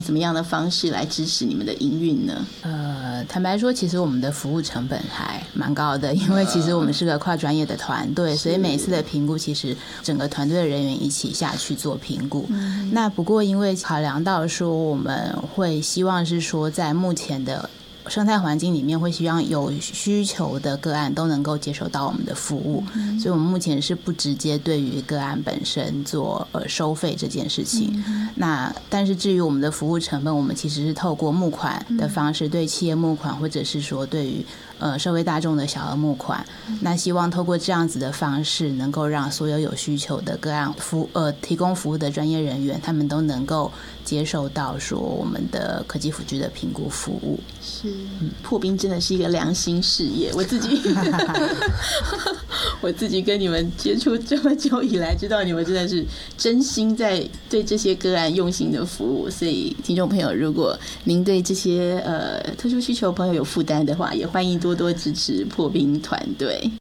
怎么样的方式来支持你们的营运呢？ 坦白说，其实我们的服务成本还蛮高的，因为其实我们是个跨专业的团队，所以每一次的评估其实整个团队的人员一起下去做评估。那不过因为考量到说我们会希望是说在目前的生态环境里面会希望有需求的个案都能够接受到我们的服务，所以我们目前是不直接对于个案本身做收费这件事情。那但是至于我们的服务成本，我们其实是透过募款的方式，对企业募款或者是说对于社会大众的小额募款，那希望透过这样子的方式能够让所有有需求的个案提供服务的专业人员他们都能够接受到说我们的科技辅具的评估服务。 是，破冰真的是一个良心事业，我自己跟你们接触这么久以来，知道你们真的是真心在对这些个案用心的服务。所以听众朋友，如果您对这些特殊需求朋友有负担的话，也欢迎多多支持破冰团队。